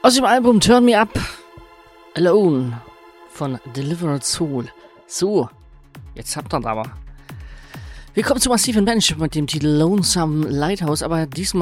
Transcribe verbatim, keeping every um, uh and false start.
Aus dem Album Turn Me Up Alone von Delivered Soul. So, jetzt habt ihr aber. Wir kommen zu Massive Mensch mit dem Titel Lonesome Lighthouse, aber diesmal